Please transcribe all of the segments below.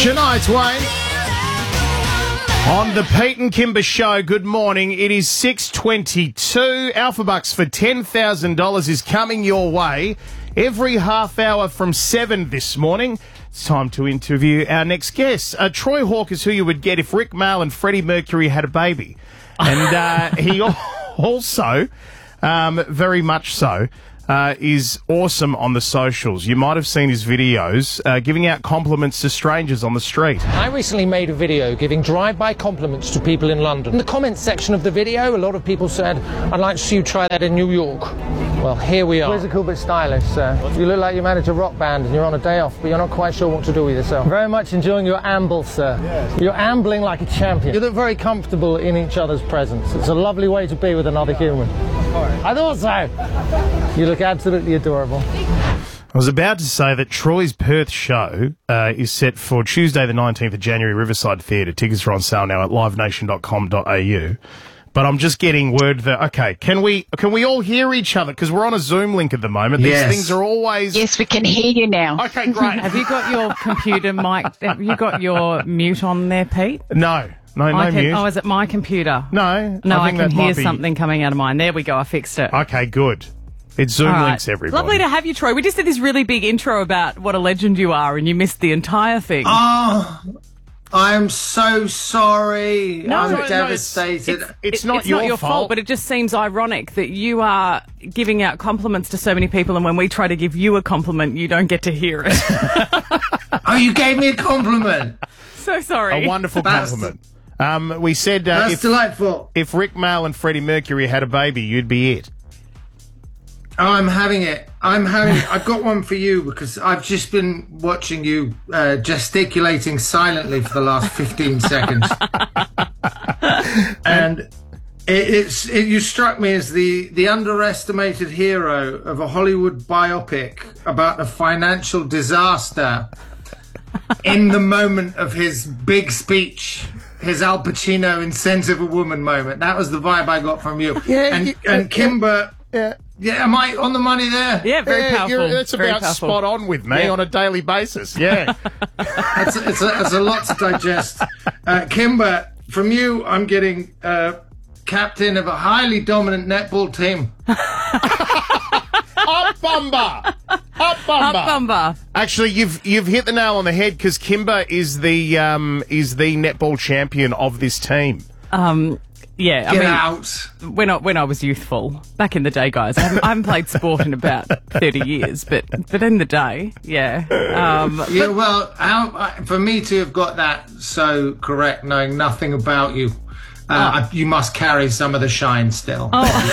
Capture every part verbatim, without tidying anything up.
Shania Twain on the Pete and Kimber Show. Good morning. It is six twenty-two. Alpha Bucks for ten thousand dollars is coming your way every half hour from seven this morning. It's time to interview our next guest. Uh, Troy Hawke is who you would get if Rick Mail and Freddie Mercury had a baby. And uh, he also, um, very much so, Uh, is awesome on the socials. You might have seen his videos uh, giving out compliments to strangers on the street. I recently made a video giving drive-by compliments to people in London. In the comments section of the video, a lot of people said, I'd like to see you try that in New York. Well, here we are. Quizzical but stylish, sir. You look like you manage a rock band and you're on a day off, but you're not quite sure what to do with yourself. Very much enjoying your amble, sir. Yes. You're ambling like a champion. You look very comfortable in each other's presence. It's a lovely way to be with another human. I thought so. You look absolutely adorable. I was about to say that Troy's Perth show uh, is set for Tuesday the nineteenth of January, Riverside Theatre. Tickets are on sale now at live nation dot com dot a u. But I'm just getting word that, okay, can we can we all hear each other? Because we're on a Zoom link at the moment. Yes. These things are always... Yes, we can hear you now. Okay, great. Have you got your computer mic? Have you got your mute on there, Pete? No. No, no I can, mute. oh, is it my computer? No. No, I, think can that hear might be- something coming out of mine. There we go. I fixed it. Okay, good. It's Zoom All right. links, everybody. Lovely to have you, Troy. We just did this really big intro about what a legend you are, and you missed the entire thing. Oh, I'm so sorry. No, I'm no, no, devastated. It's, it's It- not it's your not your fault. fault, but it just seems ironic that you are giving out compliments to so many people, and when we try to give you a compliment, you don't get to hear it. Oh, you gave me a compliment. So sorry. A wonderful That's- compliment. Um, we said uh, That's if, delightful. if Rick Mail and Freddie Mercury had a baby, you'd be it. Oh, I'm having it. I'm having it. I've got one for you because I've just been watching you uh, gesticulating silently for the last fifteen seconds. And it, it's it, you struck me as the, the underestimated hero of a Hollywood biopic about a financial disaster in the moment of his big speech. His Al Pacino in Sense of a Woman moment. That was the vibe I got from you. Yeah, and you- and Kimber, Yeah. yeah, am I on the money there? Yeah, very Yeah, powerful. you're- That's very about powerful. spot on with me Yeah. on a daily basis. Yeah. That's, it's, a, it's a lot to digest. Uh, Kimber, from you, I'm getting uh, captain of a highly dominant netball team. Up Bumba! Up Bumba! Up Bumba. Actually, you've you've hit the nail on the head because Kimber is the um is the netball champion of this team. Um, yeah, I Get mean, out. when I, when I was youthful, back in the day, guys, I haven't, I haven't played sport in about thirty years, but, but in the day, yeah. Um, Yeah, well, how, for me to have got that so correct, knowing nothing about you, uh, I, you must carry some of the shine still.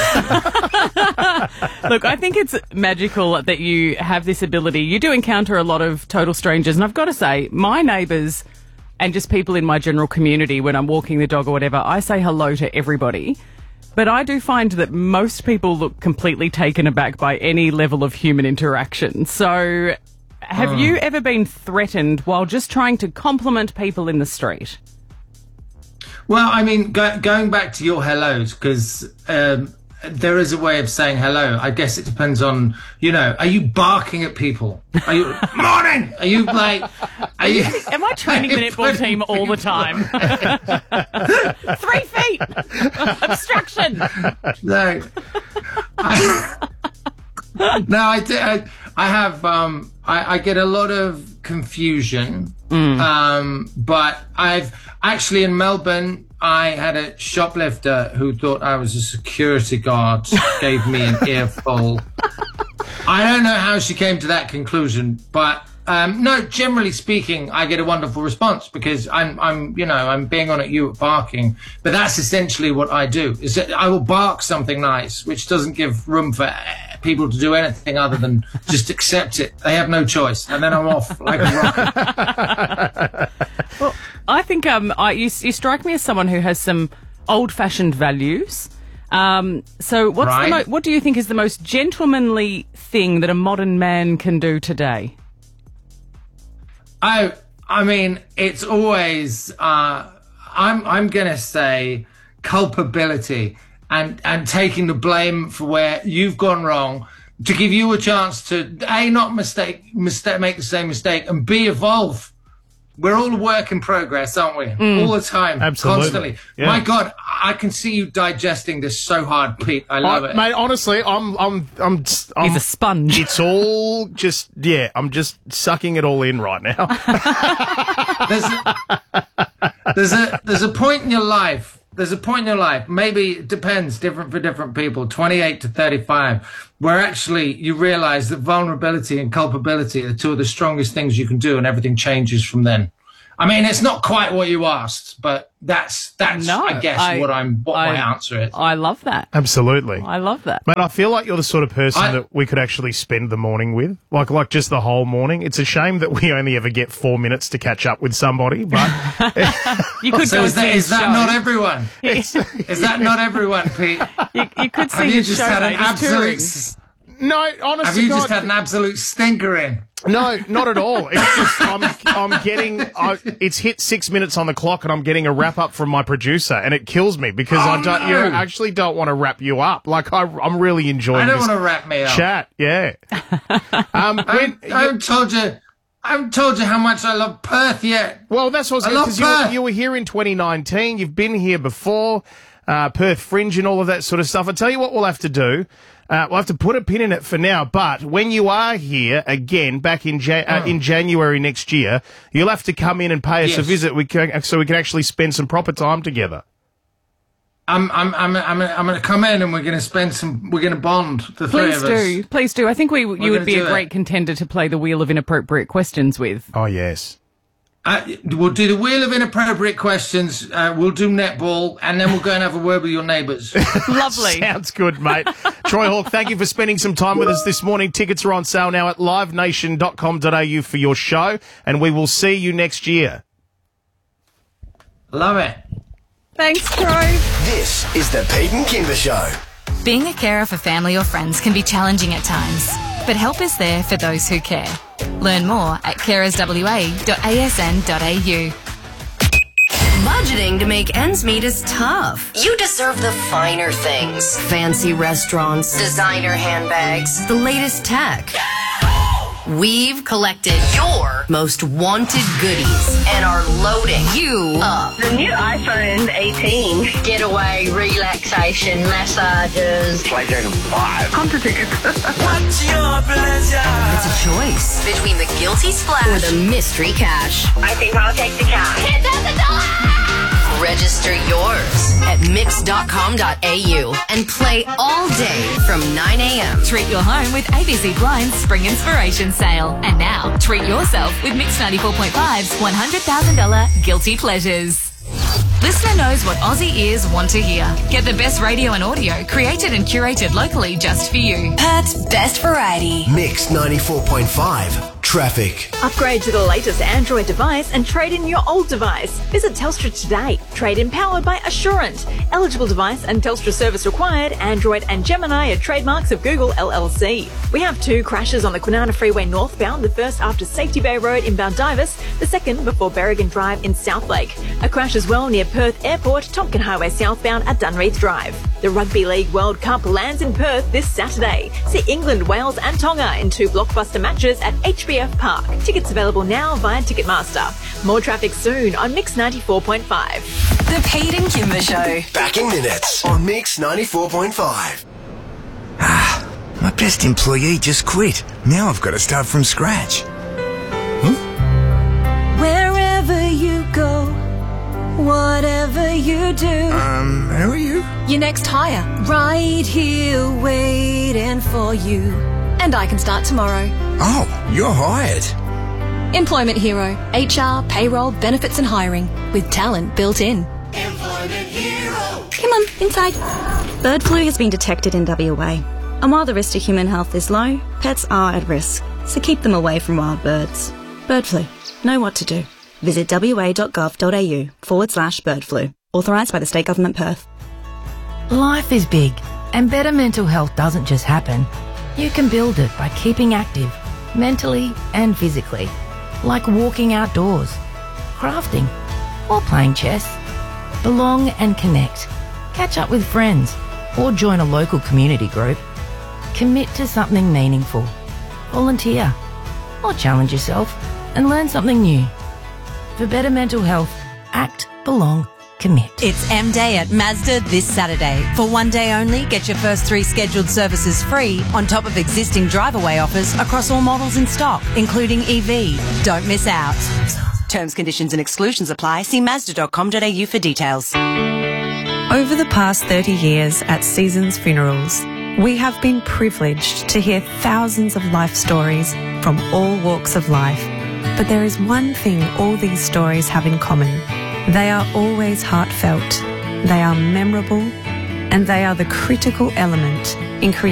Look, I think it's magical that you have this ability. You do encounter a lot of total strangers, and I've got to say, my neighbours and just people in my general community, when I'm walking the dog or whatever, I say hello to everybody. But I do find that most people look completely taken aback by any level of human interaction. So have you ever been threatened while just trying to compliment people in the street? Well, I mean, go, going back to your hellos, because um, there is a way of saying hello. I guess it depends on, you know, are you barking at people? Are you, morning? Are you like, are you... Am I training the netball team all the time? Three feet! Obstruction! No. I, no, I, do- I, I have, um, I, I get a lot of confusion. Um, but I've actually in Melbourne, I had a shoplifter who thought I was a security guard, gave me an earful. I don't know how she came to that conclusion, but um, no, generally speaking, I get a wonderful response because I'm, I'm, you know, I'm being on at you at barking. But that's essentially what I do. Is that I will bark something nice, which doesn't give room for people to do anything other than just accept it. They have no choice, and then I'm off like a rocket. Well, I think um, I, you, you strike me as someone who has some old-fashioned values. Um, so what's Right. the mo- what do you think is the most gentlemanly thing that a modern man can do today? I, I mean, it's always. Uh, I'm, I'm gonna say culpability and and taking the blame for where you've gone wrong, to give you a chance to a not mistake, mistake, make the same mistake, and b evolve. We're all a work in progress, aren't we? Mm. All the time. Absolutely. Constantly. Yeah. My God, I can see you digesting this so hard, Pete. I love I, it. Mate, honestly, I'm, I'm, I'm, I'm... He's a sponge. It's all just, yeah, I'm just sucking it all in right now. there's, a, there's, a, there's a point in your life, there's a point in your life, maybe it depends, different for different people, twenty-eight to thirty-five, where actually you realize that vulnerability and culpability are two of the strongest things you can do, and everything changes from then. I mean, it's not quite what you asked, but that's, that's No, I guess, I- what I'm, what I- my answer is. I love that. Absolutely. I love that. Mate, I feel like you're the sort of person I- that we could actually spend the morning with, like like just the whole morning. It's a shame that we only ever get four minutes to catch up with somebody, but You could So go is that, see is his that show. not everyone? Is that not everyone, Pete? You, you could see Have you his just show, had mate. an He's touring. absolute... no, honestly, Have you God, just had an absolute stinker in? no, not at all. It's just I'm I'm getting I, it's hit six minutes on the clock, and I'm getting a wrap up from my producer, and it kills me because Oh, I don't, you no. know, actually don't want to wrap you up. Like I, I'm really enjoying I don't this want to wrap me up. chat. Yeah. Um, I when, haven't, I haven't told you. I haven't told you how much I love Perth yet. Well, that's what I I was love because you, were- Perth. you were here in twenty nineteen. You've been here before, uh, Perth Fringe and all of that sort of stuff. I tell you what, we'll have to do. Uh, we'll have to put a pin in it for now. But when you are here again, back in ja- uh, in January next year, you'll have to come in and pay us a Yes. visit. We can, so we can actually spend some proper time together. I'm, I'm, I'm, I'm, I'm going to come in and we're going to spend some. We're going to bond the three Please of us. do. Please do. I think we you gonna would be do a it. great contender to play the Wheel of Inappropriate Questions with. Oh yes. Uh, we'll do the wheel of inappropriate questions. Uh, we'll do netball, and then we'll go and have a word with your neighbours. Lovely. Sounds good, mate. Troy Hawk, thank you for spending some time with us this morning. Tickets are on sale now at live nation dot com dot a u for your show, and we will see you next year. Love it. Thanks, Troy. This is the Pete and Kimber Show. Being a carer for family or friends can be challenging at times, but help is there for those who care. Learn more at carers w a dot a s n dot a u. Budgeting to make ends meet is tough. You deserve the finer things. Fancy restaurants, designer handbags, the latest tech. We've collected your most wanted goodies and are loading you up. The new iPhone eighteen. Getaway, relaxation, massages. PlayStation five. Concert tickets. It's a choice between the guilty splash or the mystery cash. I think I'll take the cash. ten thousand dollars! Register yours at mix dot com dot a u and play all day from nine a.m. Treat your home with A B C Blind's Spring Inspiration Sale. And now, treat yourself with Mix ninety-four point five's one hundred thousand dollars Guilty Pleasures. Listener knows what Aussie ears want to hear. Get the best radio and audio created and curated locally just for you. Perth's best variety. Mix ninety-four point five. Traffic. Upgrade to the latest Android device and trade in your old device. Visit Telstra today. Trade in powered by Assurant. Eligible device and Telstra service required. Android and Gemini are trademarks of Google L L C. We have two crashes on the Kwinana Freeway northbound. The first after Safety Bay Road in Baldivis. The second before Berrigan Drive in Southlake. A crash as well near Perth Airport, Tompkin Highway southbound at Dunreath Drive. The Rugby League World Cup lands in Perth this Saturday. See England, Wales and Tonga in two blockbuster matches at H B F Park. Tickets available now via Ticketmaster. More traffic soon on Mix ninety-four point five. The Pete and Kimber Show. Back in minutes on Mix ninety-four point five. Ah, my best employee just quit. Now I've got to start from scratch. Wherever you go, whatever you do, Um, who are you? your next hire, right here waiting for you. And I can start tomorrow. Oh, you're hired. Employment Hero, H R, payroll, benefits and hiring, with talent built in. Come on, inside. Bird flu has been detected in W A. And while the risk to human health is low, pets are at risk, so keep them away from wild birds. Bird flu. Know what to do. Visit w a dot gov dot a u forward slash bird flu. Authorised by the State Government Perth. Life is big, and better mental health doesn't just happen. You can build it by keeping active, mentally and physically, like walking outdoors, crafting, or playing chess. Belong and connect. Catch up with friends, or join a local community group. Commit to something meaningful. Volunteer, or challenge yourself and learn something new. For better mental health, act, belong, commit. It's M-Day at Mazda this Saturday. For one day only, get your first three scheduled services free on top of existing drive-away offers across all models in stock, including E V. Don't miss out. Terms, conditions and exclusions apply. See mazda dot com dot a u for details. Over the past thirty years at Seasons Funerals, we have been privileged to hear thousands of life stories from all walks of life. But there is one thing all these stories have in common. They are always heartfelt, they are memorable, and they are the critical element in creating